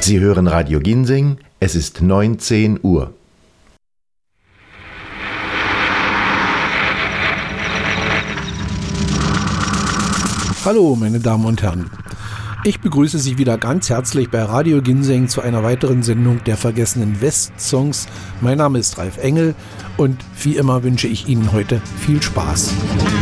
Sie hören Radio Ginseng, es ist 19 Uhr. Hallo meine Damen und Herren, ich begrüße Sie wieder ganz herzlich bei Radio Ginseng zu einer weiteren Sendung der vergessenen West-Songs. Mein Name ist Ralf Engel und wie immer wünsche ich Ihnen heute viel Spaß.